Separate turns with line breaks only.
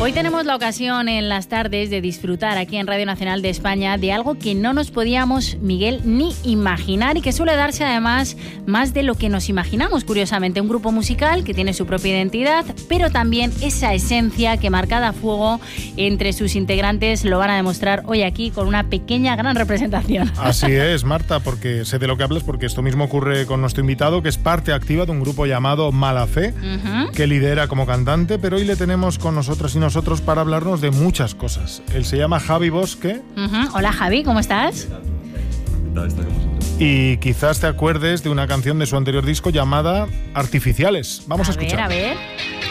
Hoy tenemos la ocasión en las tardes de disfrutar aquí en Radio Nacional de España de algo que no nos podíamos, Miguel, ni imaginar y que suele darse además más de lo que nos imaginamos, curiosamente. Un grupo musical que tiene su propia identidad, pero también esa esencia que marcada a fuego entre sus integrantes lo van a demostrar hoy aquí con una pequeña gran representación.
Así es, Marta, porque sé de lo que hablas, porque esto mismo ocurre con nuestro invitado, que es parte activa de un grupo llamado Mala Fe, que lidera como cantante, pero hoy le tenemos con nosotras y nosotros para hablarnos de muchas cosas. Él se llama Javi Bosque.
Hola Javi, ¿cómo estás?
¿Qué tal está con vosotros?
Y quizás te acuerdes de una canción de su anterior disco llamada Artificiales. Vamos a escuchar.
A ver.